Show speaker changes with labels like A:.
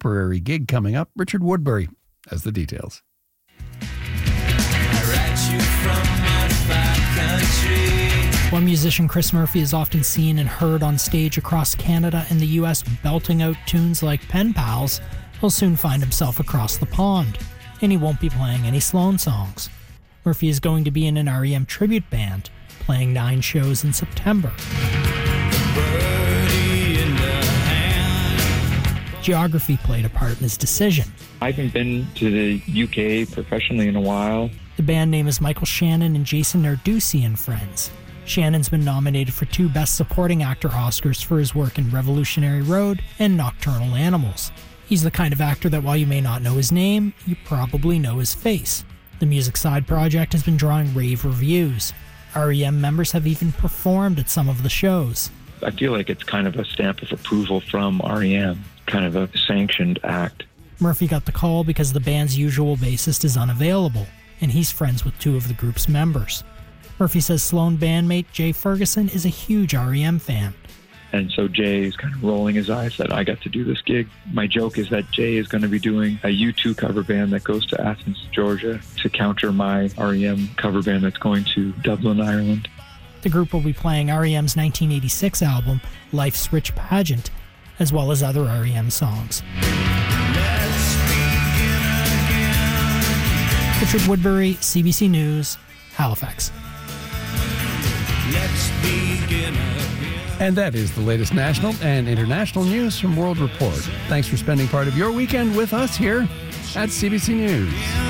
A: temporary gig coming up. Richard Woodbury has the details.
B: While musician Chris Murphy is often seen and heard on stage across Canada and the US belting out tunes like Pen Pals, he'll soon find himself across the pond, and he won't be playing any Sloan songs. Murphy is going to be in an REM tribute band, playing 9 shows in September. Geography played a part in his decision.
C: I haven't been to the UK professionally in a while.
B: The band name is Michael Shannon and Jason Narducci and Friends. Shannon's been nominated for 2 Best Supporting Actor Oscars for his work in Revolutionary Road and Nocturnal Animals. He's the kind of actor that while you may not know his name, you probably know his face. The Music Side project has been drawing rave reviews. REM members have even performed at some of the shows.
C: I feel like it's kind of a stamp of approval from REM, kind of a sanctioned act.
B: Murphy got the call because the band's usual bassist is unavailable, and he's friends with 2 of the group's members. Murphy says Sloan bandmate Jay Ferguson is a huge REM fan.
C: And so Jay is kind of rolling his eyes that I got to do this gig. My joke is that Jay is going to be doing a U2 cover band that goes to Athens, Georgia, to counter my REM cover band that's going to Dublin, Ireland.
B: The group will be playing REM's 1986 album, Life's Rich Pageant, as well as other REM songs. Richard Woodbury, CBC News, Halifax.
A: And that is the latest national and international news from World Report. Thanks for spending part of your weekend with us here at CBC News.